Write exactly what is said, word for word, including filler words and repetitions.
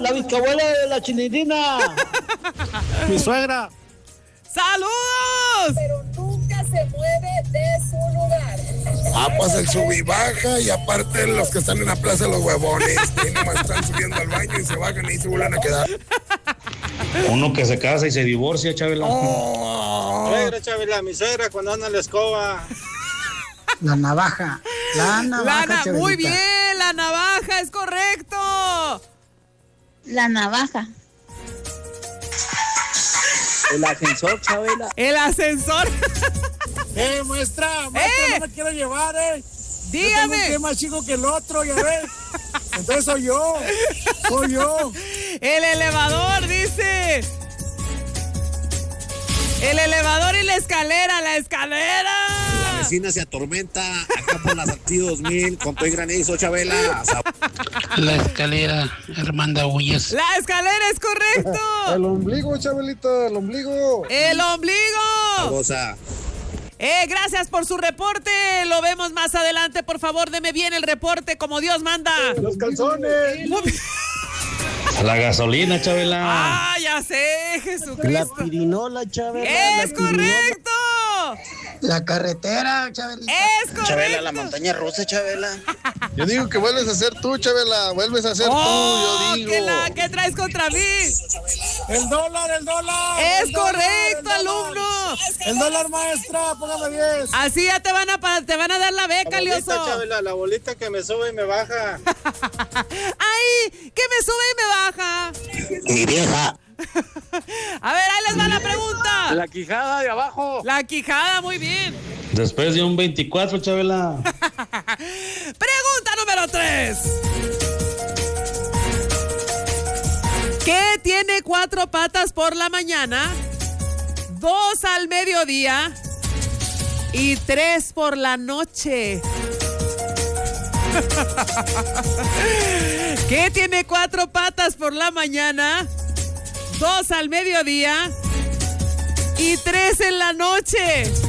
la bisabuela de la Chinidina. Mi suegra. ¡Saludos! Pero nunca se mueve de su lugar. Ah, pues el sub y baja, y aparte los que están en la plaza los huevones, que nomás están subiendo al baño y se bajan y se vuelven a quedar. Uno que se casa y se divorcia, Chabela. Oh. Suegra, Chabela, mi suegra cuando anda en la escoba. La navaja. La navaja, la na- Chabelita. Muy bien, la navaja, es correcto. La navaja. El ascensor, Chabela. El ascensor. Eh, maestra, maestra, ¡Eh! no me quiero llevar, eh. Dígame. Yo tengo un pie más chico que el otro, ya ves. Entonces soy yo. Soy yo. El elevador, dice. El elevador y la escalera, la escalera. La vecina se atormenta acá por la Saltillo dos mil con todo y granizo, Chabela. La escalera, Hermanda Huyes. La escalera es correcto. El ombligo, Chabelita, el ombligo. El ombligo. Cosa. Eh, gracias por su reporte. Lo vemos más adelante. Por favor, deme bien el reporte como Dios manda. Los calzones. A la gasolina, Chabela. Ah, ya sé, Jesucristo. La pirinola, Chabela. Es correcto. La carretera, Chabelita. Es correcto. Chabela, la montaña rusa, Chabela. Yo digo que vuelves a ser tú, Chabela. Vuelves a ser Oh, tú, yo digo. ¿qué, la, ¿Qué traes contra mí? El dólar, el dólar. Es el dólar, correcto, el dólar. alumno. El dólar, maestra, póngame diez. Así ya te van a, pa- te van a dar la beca, La bolita, Lioso. Chabela, la bolita que me sube y me baja. Ay, que me sube y me baja. Mi vieja. A ver, ahí les va la pregunta. La quijada de abajo. La quijada, muy bien. Después de un veinticuatro, Chabela. Pregunta número tres. ¿Qué tiene cuatro patas por la mañana, dos al mediodía y tres por la noche? ¿Qué tiene cuatro patas por la mañana, dos al mediodía y tres en la noche?